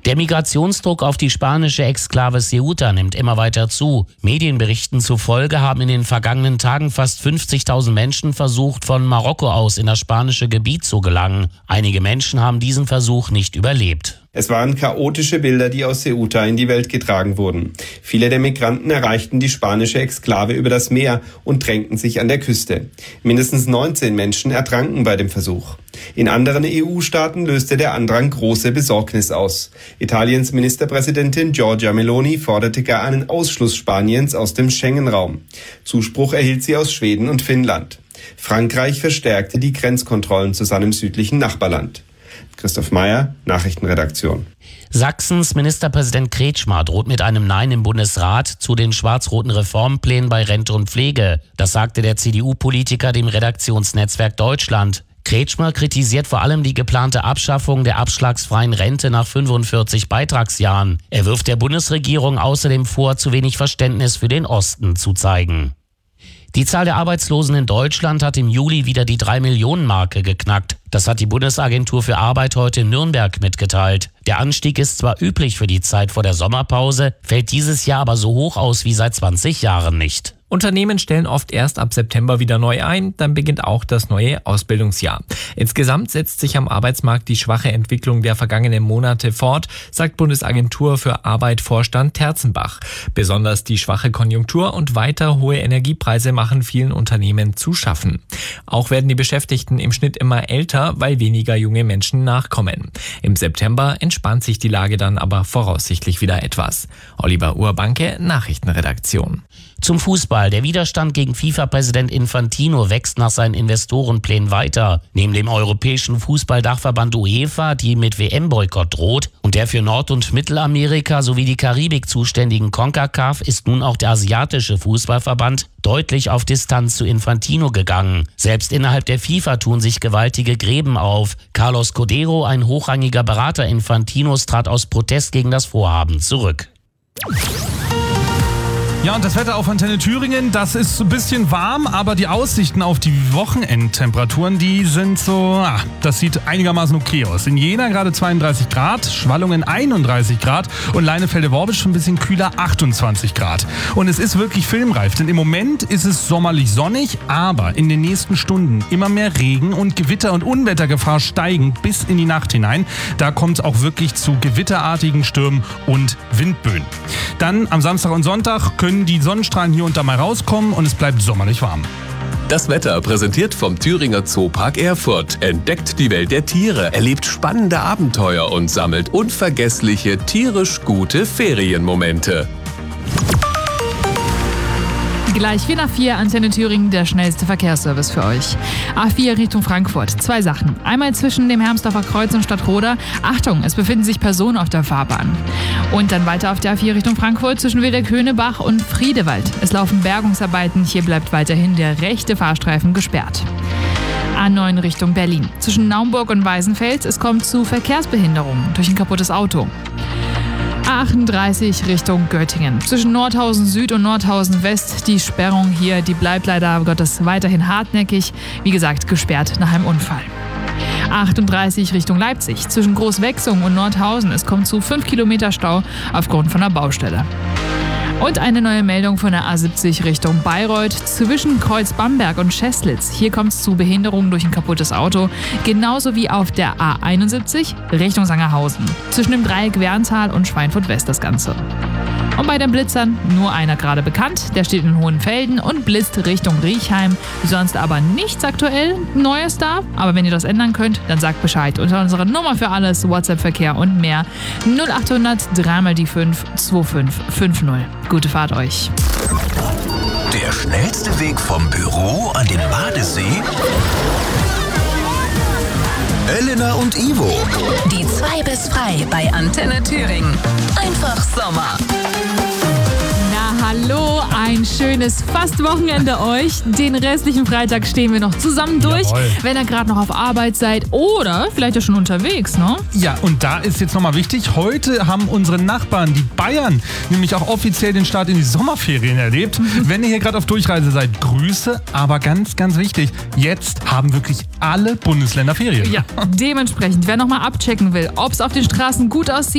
Der Migrationsdruck auf die spanische Exklave Ceuta nimmt immer weiter zu. Medienberichten zufolge haben in den vergangenen Tagen fast 50.000 Menschen versucht, von Marokko aus in das spanische Gebiet zu gelangen. Einige Menschen haben diesen Versuch nicht überlebt. Es waren chaotische Bilder, die aus Ceuta in die Welt getragen wurden. Viele der Migranten erreichten die spanische Exklave über das Meer und drängten sich an der Küste. Mindestens 19 Menschen ertranken bei dem Versuch. In anderen EU-Staaten löste der Andrang große Besorgnis aus. Italiens Ministerpräsidentin Giorgia Meloni forderte gar einen Ausschluss Spaniens aus dem Schengen-Raum. Zuspruch erhielt sie aus Schweden und Finnland. Frankreich verstärkte die Grenzkontrollen zu seinem südlichen Nachbarland. Christoph Meyer, Nachrichtenredaktion. Sachsens Ministerpräsident Kretschmer droht mit einem Nein im Bundesrat zu den schwarz-roten Reformplänen bei Rente und Pflege. Das sagte der CDU-Politiker dem Redaktionsnetzwerk Deutschland. Kretschmer kritisiert vor allem die geplante Abschaffung der abschlagsfreien Rente nach 45 Beitragsjahren. Er wirft der Bundesregierung außerdem vor, zu wenig Verständnis für den Osten zu zeigen. Die Zahl der Arbeitslosen in Deutschland hat im Juli wieder die 3-Millionen-Marke geknackt. Das hat die Bundesagentur für Arbeit heute in Nürnberg mitgeteilt. Der Anstieg ist zwar üblich für die Zeit vor der Sommerpause, fällt dieses Jahr aber so hoch aus wie seit 20 Jahren nicht. Unternehmen stellen oft erst ab September wieder neu ein, dann beginnt auch das neue Ausbildungsjahr. Insgesamt setzt sich am Arbeitsmarkt die schwache Entwicklung der vergangenen Monate fort, sagt Bundesagentur für Arbeit-Vorstand Terzenbach. Besonders die schwache Konjunktur und weiter hohe Energiepreise machen vielen Unternehmen zu schaffen. Auch werden die Beschäftigten im Schnitt immer älter, weil weniger junge Menschen nachkommen. Im September entspannt sich die Lage dann aber voraussichtlich wieder etwas. Oliver Urbanke, Nachrichtenredaktion. Zum Fußball. Der Widerstand gegen FIFA-Präsident Infantino wächst nach seinen Investorenplänen weiter. Neben dem europäischen Fußballdachverband UEFA, die mit WM-Boykott droht, und der für Nord- und Mittelamerika sowie die Karibik zuständigen CONCACAF, ist nun auch der asiatische Fußballverband deutlich auf Distanz zu Infantino gegangen. Selbst innerhalb der FIFA tun sich gewaltige Gräben auf. Carlos Codero, ein hochrangiger Berater Infantinos, trat aus Protest gegen das Vorhaben zurück. Ja, und das Wetter auf Antenne Thüringen, das ist ein bisschen warm, aber die Aussichten auf die Wochenendtemperaturen, die sind so, das sieht einigermaßen okay aus. In Jena gerade 32 Grad, Schwallungen 31 Grad und Leinefelde-Worbisch schon ein bisschen kühler, 28 Grad. Und es ist wirklich filmreif, denn im Moment ist es sommerlich sonnig, aber in den nächsten Stunden immer mehr Regen und Gewitter- und Unwettergefahr steigen bis in die Nacht hinein. Da kommt es auch wirklich zu gewitterartigen Stürmen und Windböen. Dann am Samstag und Sonntag können die Sonnenstrahlen hier und da mal rauskommen und es bleibt sommerlich warm. Das Wetter präsentiert vom Thüringer Zoopark Erfurt. Entdeckt die Welt der Tiere, erlebt spannende Abenteuer und sammelt unvergessliche, tierisch gute Ferienmomente. Gleich 4:04, Antenne Thüringen, der schnellste Verkehrsservice für euch. A4 Richtung Frankfurt. 2 Sachen. Einmal zwischen dem Hermsdorfer Kreuz und Stadtroda. Achtung, es befinden sich Personen auf der Fahrbahn. Und dann weiter auf der A4 Richtung Frankfurt zwischen Wildeck-Höhnebach und Friedewald. Es laufen Bergungsarbeiten. Hier bleibt weiterhin der rechte Fahrstreifen gesperrt. A9 Richtung Berlin. Zwischen Naumburg und Weißenfels. Es kommt zu Verkehrsbehinderungen durch ein kaputtes Auto. A38 Richtung Göttingen. Zwischen Nordhausen Süd und Nordhausen West. Die Sperrung hier, die bleibt leider Gottes weiterhin hartnäckig. Wie gesagt, gesperrt nach einem Unfall. A38 Richtung Leipzig. Zwischen Großwechsung und Nordhausen. Es kommt zu 5 Kilometer Stau aufgrund von einer Baustelle. Und eine neue Meldung von der A70 Richtung Bayreuth zwischen Kreuz Bamberg und Scheslitz. Hier kommt es zu Behinderungen durch ein kaputtes Auto, genauso wie auf der A71 Richtung Sangerhausen. Zwischen dem Dreieck Werntal und Schweinfurt West das Ganze. Und bei den Blitzern nur einer gerade bekannt, der steht in Hohenfelden und blitzt Richtung Riechheim. Sonst aber nichts aktuell Neues da. Aber wenn ihr das ändern könnt, dann sagt Bescheid unter unserer Nummer für alles, WhatsApp-Verkehr und mehr 0800 3 die 5 2550. Gute Fahrt euch. Der schnellste Weg vom Büro an den Badesee? Elena und Ivo. Die 2 bis frei bei Antenne Thüringen. Einfach Sommer. Na hallo, ein schönes Fast-Wochenende euch. Den restlichen Freitag stehen wir noch zusammen durch, wenn ihr gerade noch auf Arbeit seid oder vielleicht ja schon unterwegs, ne? Ja, und da ist jetzt nochmal wichtig, heute haben unsere Nachbarn, die Bayern, nämlich auch offiziell den Start in die Sommerferien erlebt. Wenn ihr hier gerade auf Durchreise seid, Grüße, aber ganz, ganz wichtig, jetzt haben wirklich alle Bundesländer Ferien. Ja, dementsprechend, wer nochmal abchecken will, ob es auf den Straßen gut aussieht,